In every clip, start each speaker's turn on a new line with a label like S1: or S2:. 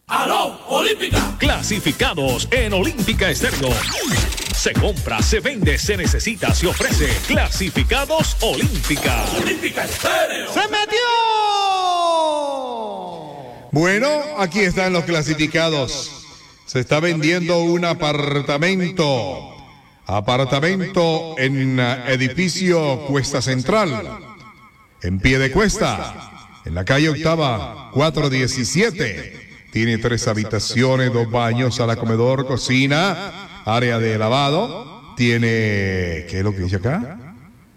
S1: ¡Aló, Olímpica!
S2: Clasificados en Olímpica Estéreo. Se compra, se vende, se necesita, se ofrece. Clasificados Olímpica.
S1: Olímpica Estéreo.
S3: ¡Se metió!
S4: Bueno, aquí están los clasificados. Se está vendiendo un apartamento. Apartamento en edificio Cuesta Central. En pie de cuesta. En la calle Octava, 417. Tiene 3 habitaciones, 2 baños, sala, comedor, cocina, área de lavado. Tiene, ¿qué es lo que dice acá?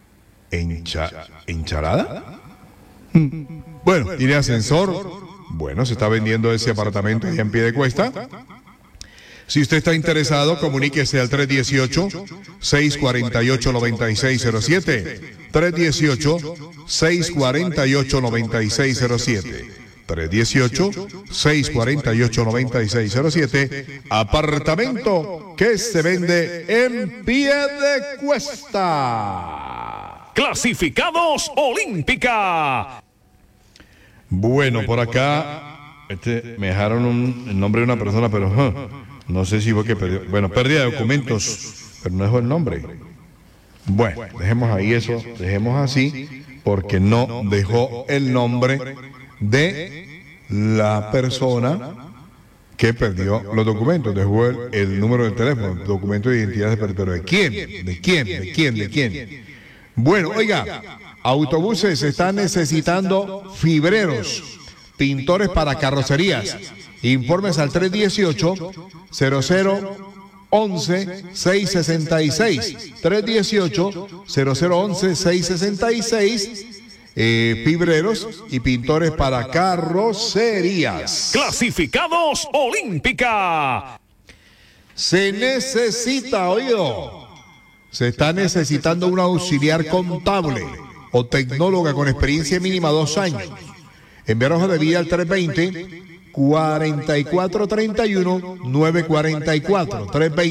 S4: ¿Encharada? Bueno, tiene ascensor. Bueno, se está vendiendo ese apartamento allá en pie de cuesta. Si usted está interesado, comuníquese al 318-648-9607. 318-648-9607. 318-648-9607. Apartamento que se vende en pie de cuesta.
S2: Clasificados Olímpica.
S4: Bueno, por acá me dejaron el nombre de una persona, pero no sé si fue que perdió. Bueno, pérdida de documentos, pero no dejó el nombre. Bueno, dejemos ahí eso, dejemos así, porque no dejó el nombre de la persona que perdió los documentos. Dejó el número del teléfono, el documento de identidad, pero ¿de quién? ¿De quién? ¿De quién? ¿De quién? Bueno, oiga, autobuses están necesitando fibreros, pintores para carrocerías. Informes al 318-0011-666. 318-0011-666. Fibreros y pintores para carrocerías.
S2: Clasificados Olímpica.
S4: Se necesita, oído, se está necesitando un auxiliar contable o tecnóloga con experiencia mínima 2 años. Enviar hoja de vida al 320-4431-944.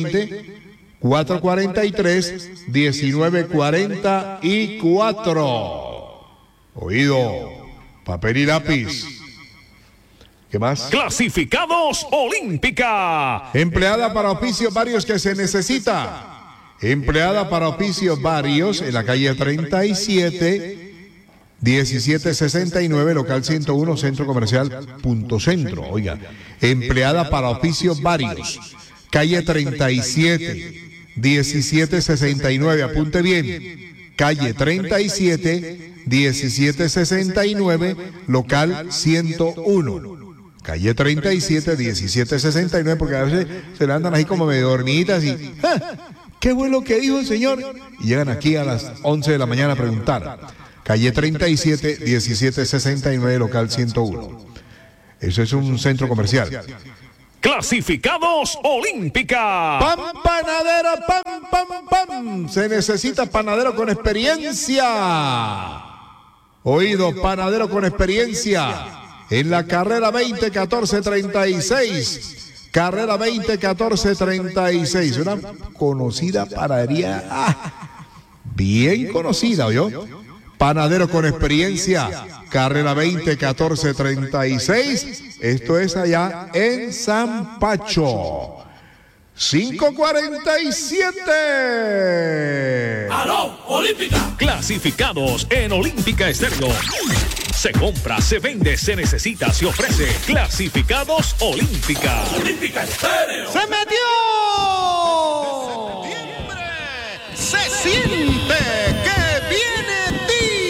S4: 320-443-1944. Oído, papel y lápiz. ¿Qué más?
S2: Clasificados Olímpica.
S4: Empleada para oficios varios que se necesita. Empleada para oficios varios en la calle 37, 1769, local 101, Centro Comercial Punto Centro. Oiga, empleada para oficios varios, calle 37, 1769, apunte bien. Calle 37, 1769, local 101. Calle 37, 1769, porque a veces se le andan ahí como medio dormiditas y ¿qué fue lo que dijo el señor? Y llegan aquí a las 11 de la mañana a preguntar. Calle 37, 1769, local 101. Eso es un centro comercial.
S2: Clasificados Olímpica.
S4: ¡Pam, panadero, pam, pam, pam! Se necesita panadero con experiencia. Oído, panadero con experiencia. En la carrera 20-14-36. Carrera 20-14-36. Una conocida panadería. Bien conocida, ¿oyó? Panadero con experiencia. Carrera 20-14-36. Esto es allá en San Pacho. 547.
S1: ¡Aló, Olímpica!
S2: Clasificados en Olímpica Estéreo. Se compra, se vende, se necesita, se ofrece. Clasificados Olímpica.
S1: Olímpica Estéreo.
S3: ¡Se metió! ¡Se siente!